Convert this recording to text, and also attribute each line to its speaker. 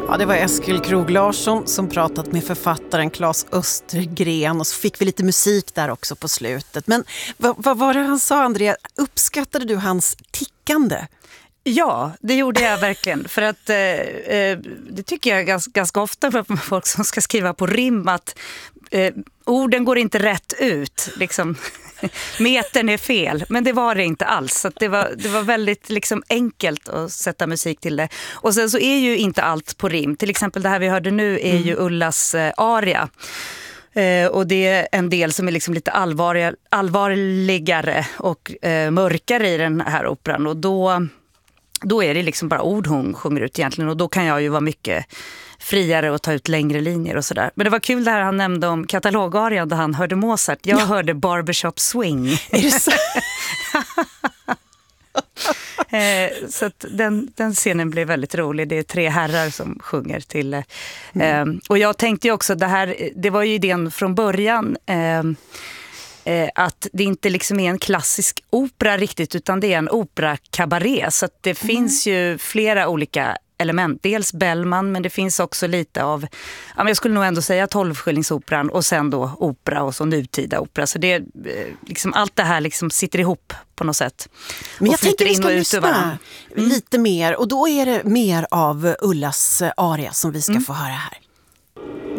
Speaker 1: Ja, det var Eskil Krog Larsson som pratat med författaren Claes Östergren, och så fick vi lite musik där också på slutet. Men vad var det han sa, Andrea? Uppskattade du hans tickande?
Speaker 2: Ja, det gjorde jag verkligen. För att det tycker jag ganska ofta för folk som ska skriva på rim, att orden går inte rätt ut. Liksom. Metern är fel, men det var det inte alls. Så att det var väldigt liksom enkelt att sätta musik till det. Och sen så är ju inte allt på rim. Till exempel det här vi hörde nu är ju Ullas aria. Och det är en del som är liksom lite allvarligare och mörkare i den här operan. Och då är det liksom bara ord hon sjunger ut egentligen. Och då kan jag ju vara mycket friare och ta ut längre linjer och sådär. Men det var kul det här han nämnde om katalogarian där han hörde Mozart. Jag hörde Barbershop Swing.
Speaker 1: Är det så?
Speaker 2: Så att den scenen blev väldigt rolig. Det är 3 herrar som sjunger till. Och jag tänkte ju också, det var ju idén från början, att det inte liksom är en klassisk opera riktigt, utan det är en opera-kabaré. Så att det finns ju flera olika element. Dels Bellman, men det finns också lite av, jag skulle nog ändå säga 12-skillingsoperan och sen då opera och så nutida opera. Så det liksom, allt det här liksom sitter ihop på något sätt.
Speaker 1: Men jag tänker vi ska lyssna lite mer, och då är det mer av Ullas aria som vi ska få höra här.